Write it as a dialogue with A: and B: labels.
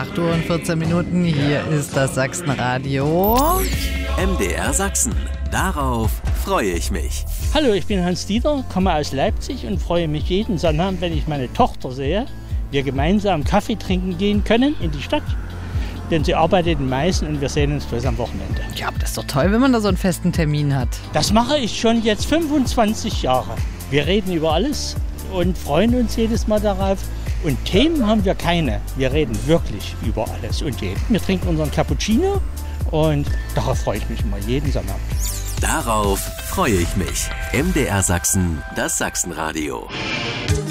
A: 8 Uhr und 14 Minuten. Hier ist das Sachsenradio.
B: MDR Sachsen. Darauf freue ich mich.
C: Hallo, ich bin Hans-Dieter, komme aus Leipzig und freue mich jeden Sonntag, wenn ich meine Tochter sehe, wir gemeinsam Kaffee trinken gehen können in die Stadt. Denn sie arbeitet in Meißen und wir sehen uns bloß am Wochenende.
A: Ja, aber das ist doch toll, wenn man da so einen festen Termin hat.
C: Das mache ich schon jetzt 25 Jahre. Wir reden über alles und freuen uns jedes Mal darauf. Und Themen haben wir keine. Wir reden wirklich über alles und jeden. Wir trinken unseren Cappuccino und darauf freue ich mich immer jeden Sonntag.
B: Darauf freue ich mich. MDR Sachsen, das Sachsenradio.